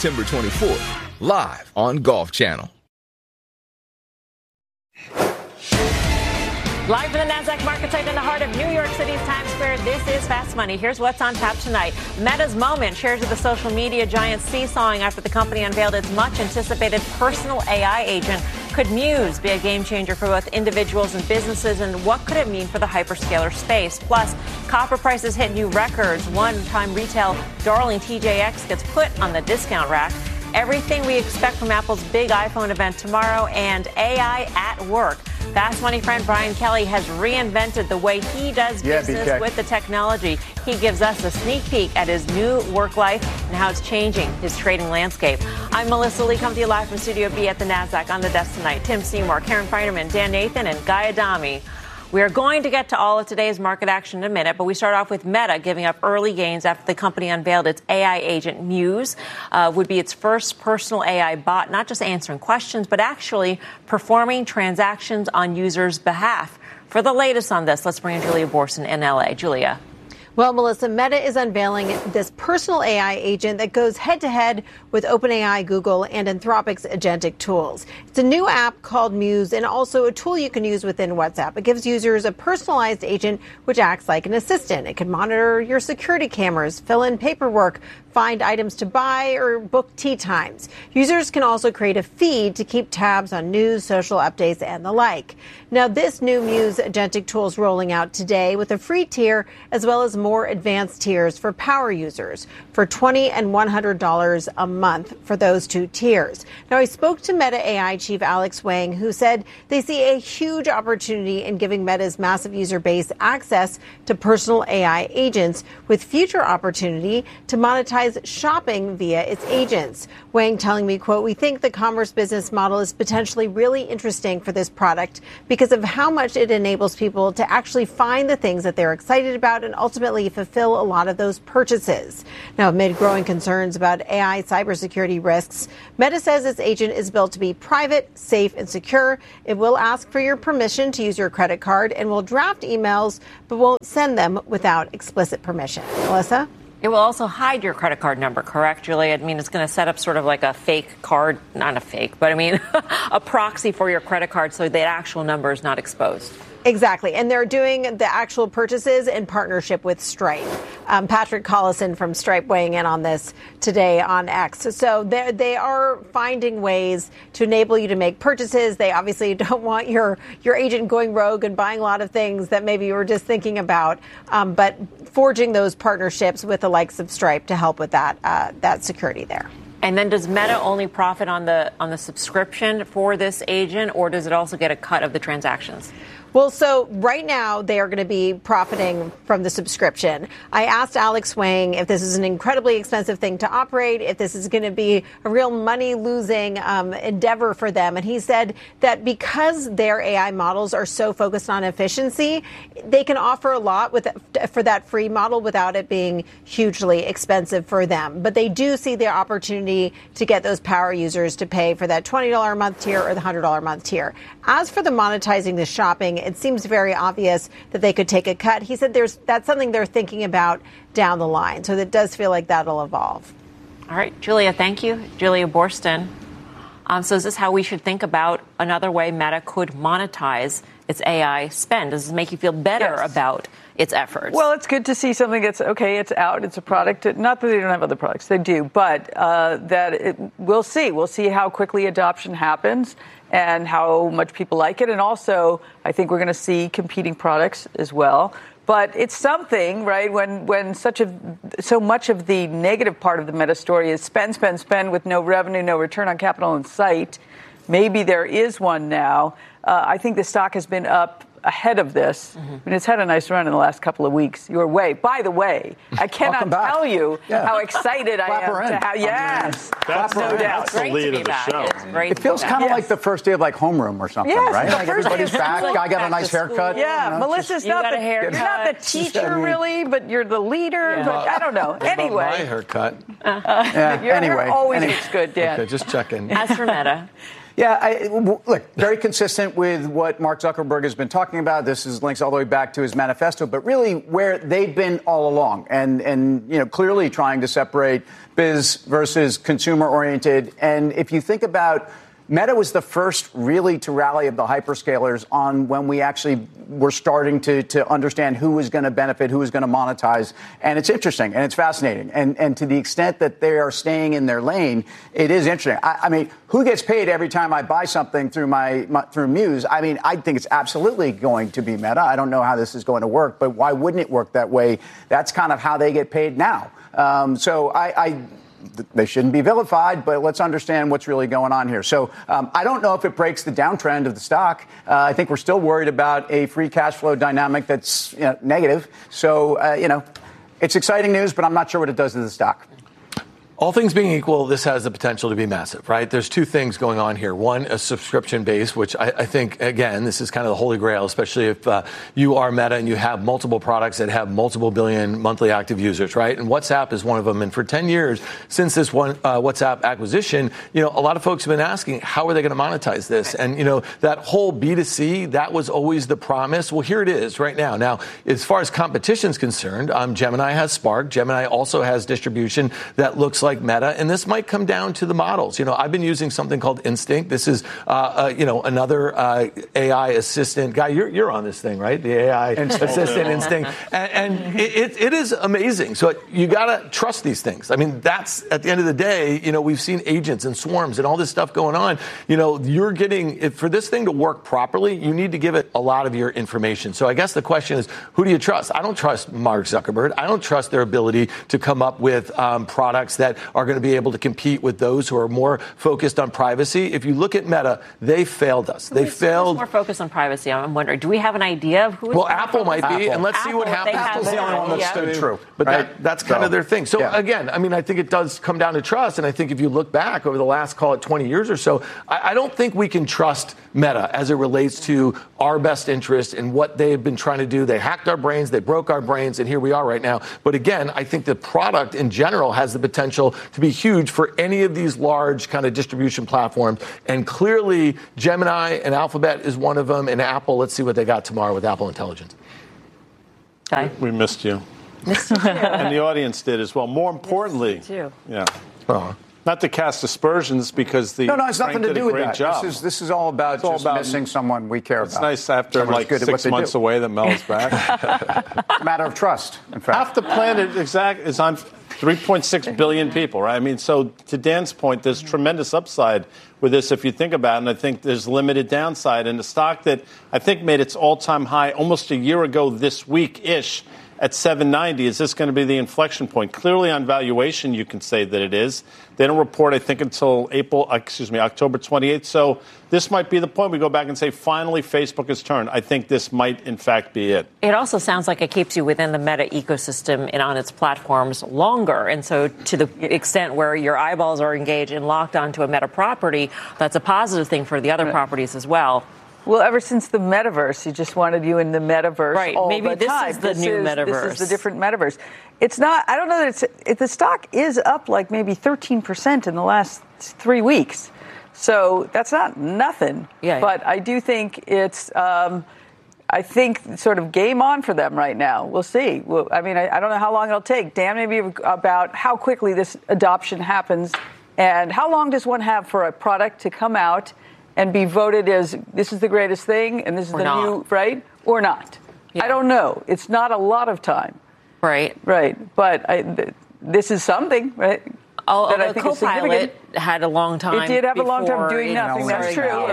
September 24th, live on Golf Channel. Live from the NASDAQ market site in the heart of New York City's Times Square, this is Fast Money. Here's what's on tap tonight. Meta's moment. Shares of the social media giant seesawing after the company unveiled its much-anticipated personal AI agent. Could Muse be a game changer for both individuals and businesses? And what could it mean for the hyperscaler space? Plus, copper prices hit new records. One-time retail darling TJX gets put on the discount rack. Everything we expect from Apple's big iPhone event tomorrow, and AI at work. Fast Money friend Brian Kelly has reinvented the way he does business with the technology. He gives us a sneak peek at his new work life and how it's changing his trading landscape. I'm Melissa Lee, coming to you live from Studio B at the NASDAQ. On the desk tonight, Tim Seymour, Karen Feinerman, Dan Nathan, and Guy Adami. We are going to get to all of today's market action in a minute, but we start off with Meta giving up early gains after the company unveiled its AI agent, Muse. Would be its first personal AI bot, not just answering questions, but actually performing transactions on users' behalf. For the latest on this, let's bring in Julia Boorstin in L.A. Julia. Well, Melissa, Meta is unveiling this personal AI agent that goes head-to-head with OpenAI, Google, and Anthropic's agentic tools. It's a new app called Muse and also a tool you can use within WhatsApp. It gives users a personalized agent which acts like an assistant. It can monitor your security cameras, fill in paperwork, find items to buy, or book tea times. Users can also create a feed to keep tabs on news, social updates, and the like. Now, this new Muse agentic tool is rolling out today with a free tier as well as more advanced tiers for power users for $20 and $100 a month for those two tiers. Now, I spoke to Meta AI chief Alex Wang, who said they see a huge opportunity in giving Meta's massive user base access to personal AI agents with future opportunity to monetize shopping via its agents. Wang telling me, quote, "We think the commerce business model is potentially really interesting for this product because of how much it enables people to actually find the things that they're excited about and ultimately fulfill a lot of those purchases." Now, amid growing concerns about AI cybersecurity risks, Meta says its agent is built to be private, safe, and secure. It will ask for your permission to use your credit card and will draft emails, but won't send them without explicit permission. Melissa? It will also hide your credit card number, correct, Julia? I mean, it's going to set up sort of like a fake card, not a fake, but I mean, a proxy for your credit card so that actual number is not exposed. Exactly. And they're doing the actual purchases in partnership with Stripe. Patrick Collison from Stripe weighing in on this today on X. So they are finding ways to enable you to make purchases. They obviously don't want your agent going rogue and buying a lot of things that maybe you were just thinking about, but forging those partnerships with the likes of Stripe to help with that security there. And then does Meta only profit on the subscription for this agent, or does it also get a cut of the transactions? Well, so right now they are going to be profiting from the subscription. I asked Alex Wang if this is an incredibly expensive thing to operate, if this is going to be a real money-losing endeavor for them. And he said that because their AI models are so focused on efficiency, they can offer a lot for that free model without it being hugely expensive for them. But they do see the opportunity to get those power users to pay for that $20 a month tier or the $100 a month tier. As for the monetizing the shopping, it seems very obvious that they could take a cut. He said that's something they're thinking about down the line. So it does feel like that'll evolve. All right, Julia, thank you. Julia Boorstin. So is this how we should think about another way Meta could monetize its AI spend? Does this make you feel better about its efforts? Well, it's good to see something that's, okay, it's out, it's a product. Not that they don't have other products, they do, but we'll see. We'll see how quickly adoption happens and how much people like it. And also, I think we're going to see competing products as well. But it's something, right, when so much of the negative part of the Meta story is spend with no revenue, no return on capital in sight. Maybe there is one now. I think the stock has been up ahead of this. I mean, it's had a nice run in the last couple of weeks. Your way. By the way, I cannot tell you how excited I am to have. Yes, that's no doubt. That's the lead of the show. It feels kind of like the first day of like homeroom or something, right? Like everybody's back. I got a nice haircut. Yeah, Melissa's not you're not the teacher really, but you're the leader. Yeah. But I don't know. Anyway, my haircut. Your hair always looks good, Dan. Okay, just checking. As for Meta. Yeah, look, very consistent with what Mark Zuckerberg has been talking about. This is links all the way back to his manifesto, but really where they've been all along, and clearly trying to separate biz versus consumer-oriented. And if you think about Meta was the first really to rally of the hyperscalers on when we actually were starting to understand who was going to benefit, who was going to monetize. And it's interesting and it's fascinating. And to the extent that they are staying in their lane, it is interesting. I mean, who gets paid every time I buy something through through Muse? I mean, I think it's absolutely going to be Meta. I don't know how this is going to work, but why wouldn't it work that way? That's kind of how they get paid now. They shouldn't be vilified, but let's understand what's really going on here. So I don't know if it breaks the downtrend of the stock. I think we're still worried about a free cash flow dynamic that's negative. So, it's exciting news, but I'm not sure what it does to the stock. All things being equal, this has the potential to be massive, right? There's two things going on here. One, a subscription base, which I think, again, this is kind of the holy grail, especially if you are Meta and you have multiple products that have multiple billion monthly active users, right? And WhatsApp is one of them. And for 10 years, since this one WhatsApp acquisition, a lot of folks have been asking, how are they going to monetize this? And, that whole B2C, that was always the promise. Well, here it is right now. Now, as far as competition is concerned, Gemini has Spark. Gemini also has distribution that looks like Meta, and this might come down to the models. I've been using something called Instinct. This is, another AI assistant. Guy, you're on this thing, right? The AI assistant Instinct. And it is amazing. So you got to trust these things. I mean, that's, at the end of the day, we've seen agents and swarms and all this stuff going on. You're getting, for this thing to work properly, you need to give it a lot of your information. So I guess the question is, who do you trust? I don't trust Mark Zuckerberg. I don't trust their ability to come up with products that are going to be able to compete with those who are more focused on privacy. If you look at Meta, they failed us. They failed. More focused on privacy. I'm wondering, do we have an idea of who? Well, Apple might be, and let's see what happens. Apple's the only one that's stood true. But that's kind of their thing. So again, I mean, I think it does come down to trust. And I think if you look back over the last, call it 20 years or so, I don't think we can trust Meta as it relates to our best interest and what they've been trying to do. They hacked our brains, they broke our brains, and here we are right now. But again, I think the product in general has the potential to be huge for any of these large kind of distribution platforms. And clearly, Gemini and Alphabet is one of them, and Apple, let's see what they got tomorrow with Apple Intelligence. Okay. We missed you. And the audience did as well. More importantly, yeah. Not to cast aspersions because the no, it's nothing to do with that. Job. This is all about missing someone we care about. It's nice after like 6 months away that Mel's back. Matter of trust, in fact. Half the planet is on 3.6 billion people, right? I mean, so to Dan's point, there's tremendous upside with this if you think about it, and I think there's limited downside. And the stock that I think made its all-time high almost a year ago this week-ish at 790, is this going to be the inflection point? Clearly on valuation, you can say that it is. They don't report, I think, until October 28th. So this might be the point we go back and say, finally, Facebook has turned. I think this might, in fact, be it. It also sounds like it keeps you within the Meta ecosystem and on its platforms longer. And so to the extent where your eyeballs are engaged and locked onto a Meta property, that's a positive thing for the other properties as well. Well, ever since the metaverse, he just wanted you in the metaverse. Right. All Maybe the this time. is the new metaverse. This is the different metaverse. It's not, I don't know that the stock is up like maybe 13% in the last 3 weeks. So that's not nothing. Yeah. But I do think it's, I think sort of game on for them right now. We'll see. Well, I mean, I don't know how long it'll take. Dan, maybe about how quickly this adoption happens and how long does one have for a product to come out and be voted as this is the greatest thing and this is new, right? Or not. Yeah. I don't know. It's not a lot of time. Right. Right. But this is something, right? That I think Copilot had a long time. It did have a long time doing nothing. That's true.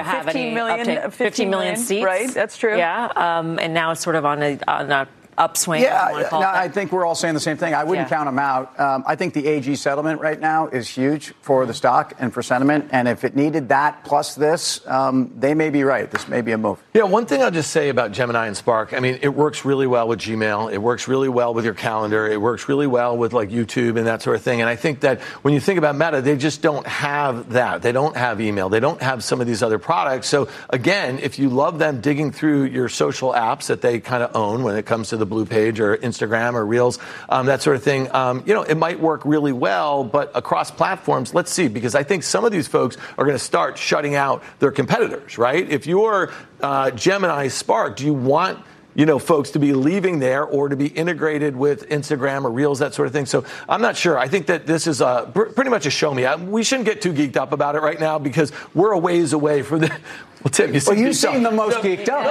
15 million seats. Right. That's true. Yeah. And now it's sort of on a upswing. Yeah, I think we're all saying the same thing. I wouldn't count them out. I think the AG settlement right now is huge for the stock and for sentiment. And if it needed that plus this, they may be right. This may be a move. Yeah, one thing I'll just say about Gemini and Spark, I mean, it works really well with Gmail. It works really well with your calendar. It works really well with like YouTube and that sort of thing. And I think that when you think about Meta, they just don't have that. They don't have email. They don't have some of these other products. So again, if you love them digging through your social apps that they kind of own when it comes to the Blue Page or Instagram or Reels, that sort of thing. It might work really well, but across platforms, let's see, because I think some of these folks are going to start shutting out their competitors, right? If you're Gemini Spark, do you want folks to be leaving there or to be integrated with Instagram or Reels, that sort of thing? So I'm not sure. I think that this is pretty much a show me. We shouldn't get too geeked up about it right now because we're a ways away from the. Well, Tim, you seem the most geeked up. No,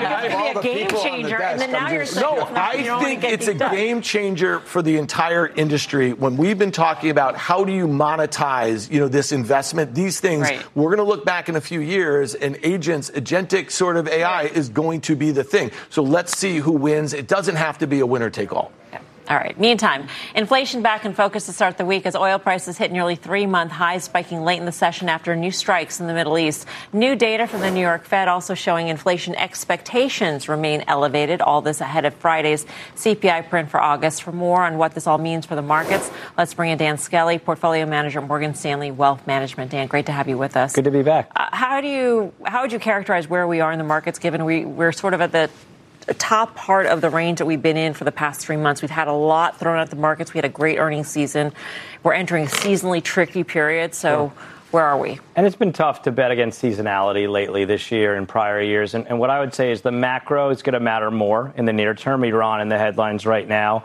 I think it's going to be a game changer, and then now you're saying I think it's a game changer for the entire industry. When we've been talking about how do you monetize, this investment, these things, we're going to look back in a few years, and agentic sort of AI is going to be the thing. So let's see who wins. It doesn't have to be a winner take all. All right. Meantime, inflation back in focus to start the week as oil prices hit nearly 3-month highs, spiking late in the session after new strikes in the Middle East. New data from the New York Fed also showing inflation expectations remain elevated. All this ahead of Friday's CPI print for August. For more on what this all means for the markets, let's bring in Dan Skelly, portfolio manager at Morgan Stanley Wealth Management. Dan, great to have you with us. Good to be back. How would you characterize where we are in the markets, given we're sort of at the top part of the range that we've been in for the past 3 months? We've had a lot thrown at the markets. We had a great earnings season. We're entering a seasonally tricky period. So where are we? And it's been tough to bet against seasonality lately this year and prior years. And what I would say is the macro is going to matter more in the near term. Iran in the headlines right now.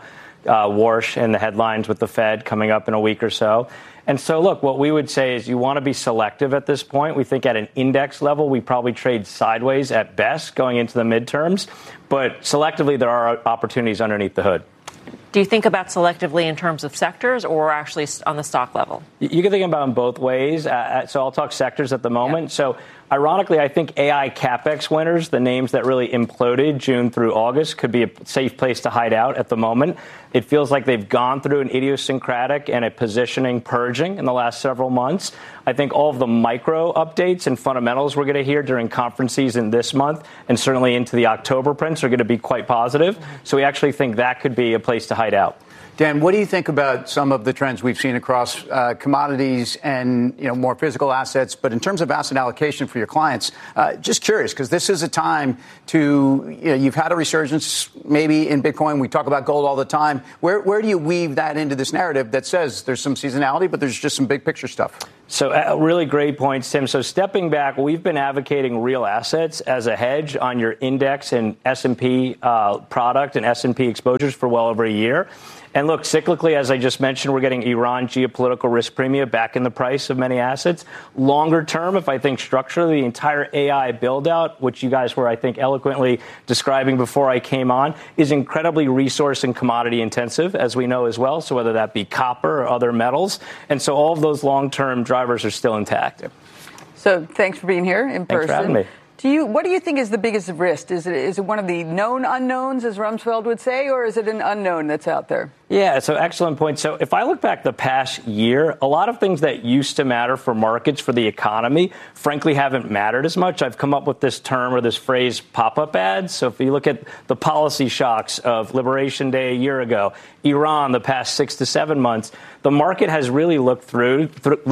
Warsh in the headlines with the Fed coming up in a week or so. And so, look, what we would say is you want to be selective at this point. We think at an index level, we probably trade sideways at best going into the midterms. But selectively, there are opportunities underneath the hood. Do you think about selectively in terms of sectors or actually on the stock level? You can think about them both ways. So I'll talk sectors at the moment. Yeah. So ironically, I think AI CapEx winners, the names that really imploded June through August, could be a safe place to hide out at the moment. It feels like they've gone through an idiosyncratic and a positioning purging in the last several months. I think all of the micro updates and fundamentals we're going to hear during conference season this month and certainly into the October prints are going to be quite positive. So we actually think that could be a place to hide out. Dan, what do you think about some of the trends we've seen across commodities and more physical assets? But in terms of asset allocation for your clients, just curious, because this is a time to you've had a resurgence maybe in Bitcoin. We talk about gold all the time. Where do you weave that into this narrative that says there's some seasonality, but there's just some big picture stuff? So really great points, Tim. So stepping back, we've been advocating real assets as a hedge on your index and S&P product and S&P exposures for well over a year. And look, cyclically, as I just mentioned, we're getting Iran geopolitical risk premia back in the price of many assets. Longer term, if I think structurally, the entire AI build out, which you guys were, I think, eloquently describing before I came on, is incredibly resource and commodity intensive, as we know as well. So whether that be copper or other metals. And so all of those long term drivers are still intact. So thanks for being here in person. Thanks for having me. What do you think is the biggest risk? Is it one of the known unknowns, as Rumsfeld would say, or is it an unknown that's out there? Yeah, so excellent point. So if I look back the past year, a lot of things that used to matter for markets, for the economy, frankly, haven't mattered as much. I've come up with this term or this phrase, pop-up ads. So if you look at the policy shocks of Liberation Day a year ago, Iran the past 6 to 7 months, the market has really looked through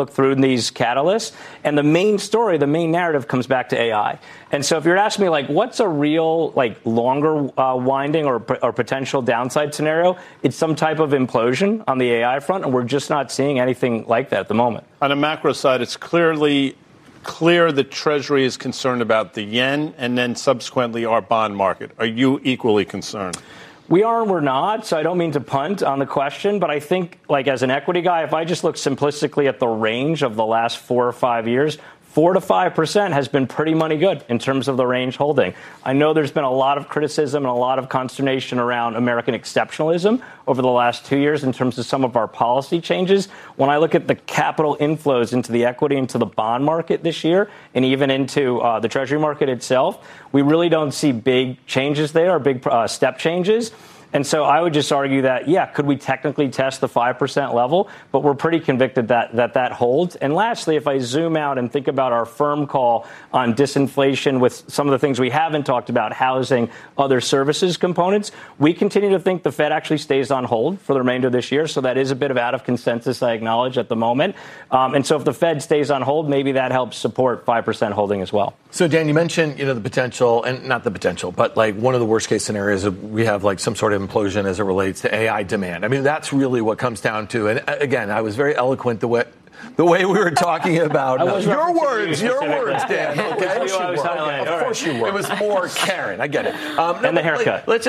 these catalysts. And the main story, the main narrative comes back to AI. And so if you're asking me, what's a real, longer winding or potential downside scenario, it's some type of implosion on the AI front, and we're just not seeing anything like that at the moment. On a macro side, it's clearly clear the Treasury is concerned about the yen and then subsequently our bond market. Are you equally concerned? We are and we're not, so I don't mean to punt on the question, but I think, as an equity guy, if I just look simplistically at the range of the last 4 or 5 years, 4 to 5% has been pretty money good in terms of the range holding. I know there's been a lot of criticism and a lot of consternation around American exceptionalism over the last 2 years in terms of some of our policy changes. When I look at the capital inflows into the equity, into the bond market this year, and even into the Treasury market itself, we really don't see big changes there or big step changes. And so I would just argue that, could we technically test the 5% level? But we're pretty convicted that holds. And lastly, if I zoom out and think about our firm call on disinflation with some of the things we haven't talked about, housing, other services components, we continue to think the Fed actually stays on hold for the remainder of this year. So that is a bit of out of consensus, I acknowledge, at the moment. And so if the Fed stays on hold, maybe that helps support 5% holding as well. So, Dan, you mentioned, the potential, and not the potential, but like one of the worst case scenarios, we have like some sort of implosion as it relates to AI demand. I mean, that's really what comes down to. And again, I was very eloquent the way we were talking about your words, Dan. Okay, of course you were. It was more Karen. I get it. And the haircut. Let's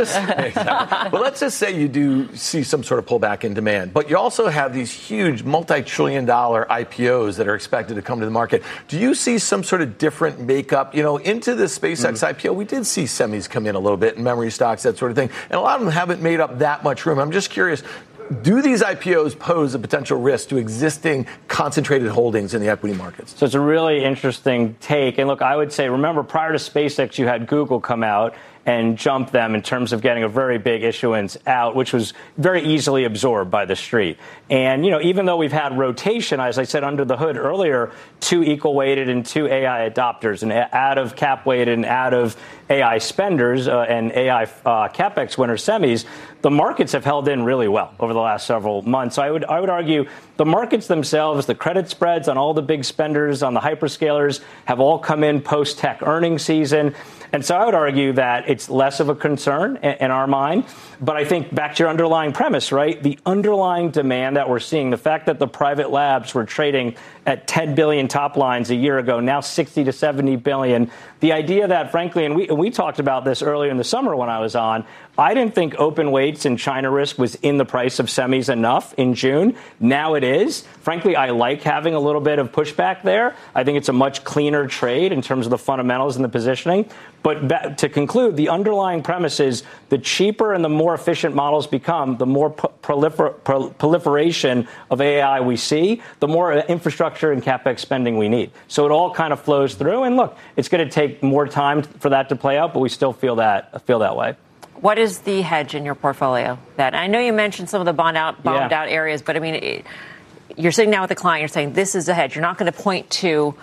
just say you do see some sort of pullback in demand, but you also have these huge multi-trillion-dollar IPOs that are expected to come to the market. Do you see some sort of different makeup? Into the SpaceX IPO, we did see semis come in a little bit, and memory stocks, that sort of thing, and a lot of them haven't made up that much room. I'm just curious. Do these IPOs pose a potential risk to existing concentrated holdings in the equity markets? So it's a really interesting take. And look, I would say, remember, prior to SpaceX, you had Google come out and jump them in terms of getting a very big issuance out, which was very easily absorbed by the street. And, even though we've had rotation, as I said under the hood earlier, 2 equal weighted and 2 AI adopters, and out of cap weighted and out of AI spenders and AI CapEx winner semis, the markets have held in really well over the last several months. So I would argue the markets themselves, the credit spreads on all the big spenders, on the hyperscalers, have all come in post-tech earnings season. And so I would argue that it's less of a concern in our mind. But I think back to your underlying premise, right? The underlying demand that we're seeing, the fact that the private labs were trading at 10 billion top lines a year ago, now 60 to 70 billion. The idea that, frankly, and we talked about this earlier in the summer when I was on, I didn't think open weights and China risk was in the price of semis enough in June. Now it is. Frankly, I like having a little bit of pushback there. I think it's a much cleaner trade in terms of the fundamentals and the positioning. But to conclude, the underlying premise is the cheaper and the more efficient models become, the more proliferation of AI we see, the more infrastructure and CapEx spending we need. So it all kind of flows through. And look, it's going to take more time for that to play out, but we still feel that way. What is the hedge in your portfolio? That I know you mentioned some of the bombed out areas, but I mean, you're sitting down with a client, you're saying this is a hedge. You're not going to point to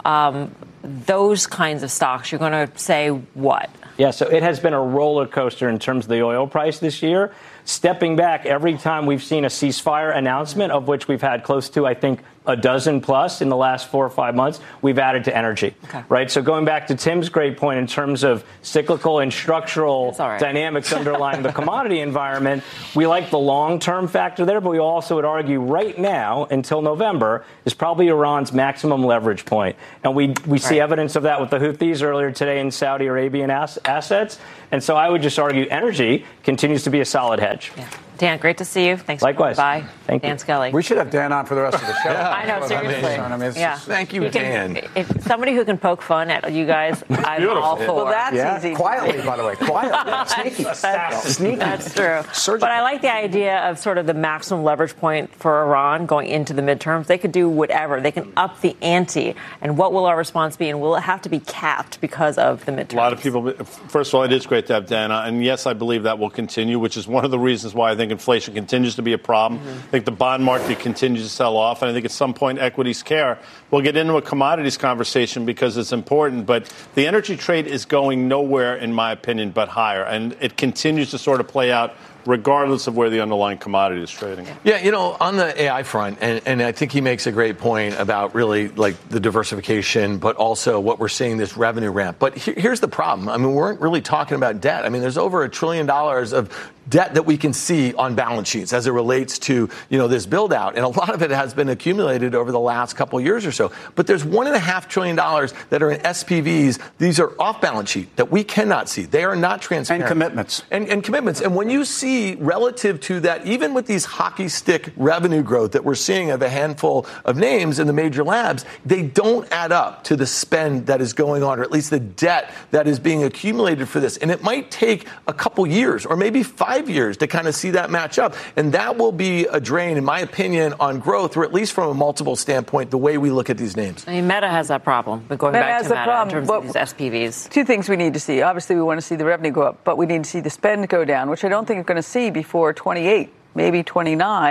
those kinds of stocks. You're going to say what? Yeah, so it has been a roller coaster in terms of the oil price this year. Stepping back, every time we've seen a ceasefire announcement, of which we've had close to, I think, a dozen plus in the last 4 or 5 months, we've added to energy, right? So going back to Tim's great point in terms of cyclical and structural dynamics underlying the commodity environment, we like the long-term factor there, but we also would argue right now, until November, is probably Iran's maximum leverage point. And we see evidence of that with the Houthis earlier today in Saudi Arabian assets. And so I would just argue energy continues to be a solid hedge. Yeah. Dan, great to see you. Thanks. Likewise. Bye. Thank Dan you. Scully. We should have Dan on for the rest of the show. I know, seriously. Thank you, Dan. If somebody who can poke fun at you guys, I'm all for. Well, that's easy. Quietly, by the way. Quietly. Sneaky. That's true. Surgical. But I like the idea of sort of the maximum leverage point for Iran going into the midterms. They could do whatever. They can up the ante. And what will our response be? And will it have to be capped because of the midterms? A lot of people, first of all, it is great to have Dan on. And yes, I believe that will continue, which is one of the reasons why I think inflation continues to be a problem. I think the bond market continues to sell off. And I think at some point equities care. We'll get into a commodities conversation because it's important. But the energy trade is going nowhere, in my opinion, but higher. And it continues to sort of play out regardless of where the underlying commodity is trading. Yeah, on the AI front, and I think he makes a great point about really like the diversification, but also what we're seeing this revenue ramp. But here's the problem. I mean, we weren't really talking about debt. I mean, there's over $1 trillion of debt that we can see on balance sheets as it relates to, this build out. And a lot of it has been accumulated over the last couple of years or so. But there's $1.5 trillion that are in SPVs. These are off balance sheet that we cannot see. They are not transparent. And commitments. And commitments. And when you see relative to that, even with these hockey stick revenue growth that we're seeing of a handful of names in the major labs, they don't add up to the spend that is going on, or at least the debt that is being accumulated for this. And it might take a couple years or maybe 5 years to kind of see that match up. And that will be a drain, in my opinion, on growth, or at least from a multiple standpoint, the way we look at these names. I mean, Meta has that problem, but going back to Meta in terms of these SPVs. Two things we need to see. Obviously, we want to see the revenue go up, but we need to see the spend go down, which I don't think we're going to see before 28, maybe 29,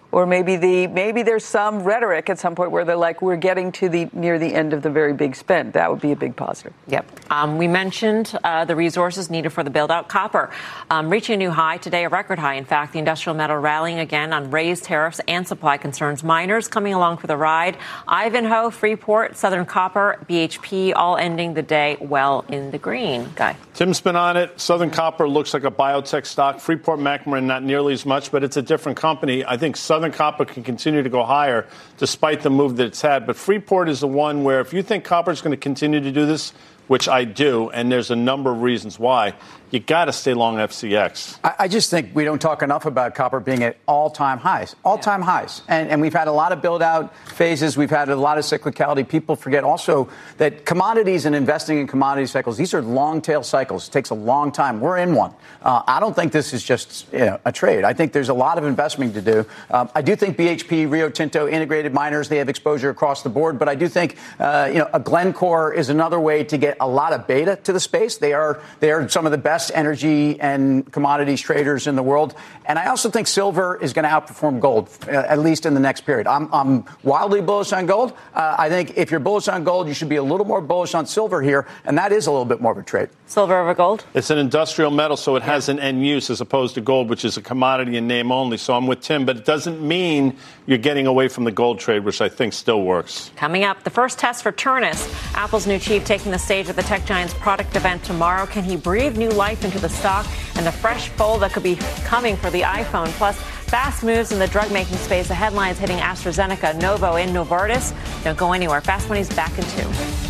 Or maybe there's some rhetoric at some point where they're like, we're getting to near the end of the very big spend. That would be a big positive. Yep. We mentioned the resources needed for the build-out. Copper reaching a new high today, a record high. In fact, the industrial metal rallying again on raised tariffs and supply concerns. Miners coming along for the ride. Ivanhoe, Freeport, Southern Copper, BHP all ending the day well in the green. Guy. Tim's been on it. Southern Copper looks like a biotech stock. Freeport-McMoRan not nearly as much, but it's a different company. I think Southern Copper can continue to go higher despite the move that it's had. But Freeport is the one where if you think copper is going to continue to do this, which I do, and there's a number of reasons why, you got to stay long FCX. I just think we don't talk enough about copper being at all-time highs. And we've had a lot of build-out phases. We've had a lot of cyclicality. People forget also that commodities and investing in commodity cycles, these are long-tail cycles. It takes a long time. We're in one. I don't think this is just a trade. I think there's a lot of investment to do. I do think BHP, Rio Tinto, integrated miners, they have exposure across the board. But I do think, a Glencore is another way to get a lot of beta to the space. They are some of the best energy and commodities traders in the world. And I also think silver is going to outperform gold, at least in the next period. I'm wildly bullish on gold. I think if you're bullish on gold, you should be a little more bullish on silver here. And that is a little bit more of a trade. Silver over gold? It's an industrial metal, so it has an end use as opposed to gold, which is a commodity in name only. So I'm with Tim, but it doesn't mean you're getting away from the gold trade, which I think still works. Coming up, the first test for Turnus. Apple's new chief taking the stage at the tech giant's product event tomorrow. Can he breathe new life into the stock and the fresh fold that could be coming for the iPhone? Plus, fast moves in the drug-making space. The headlines hitting AstraZeneca, Novo, and Novartis. Don't go anywhere. Fast Money's back in 2.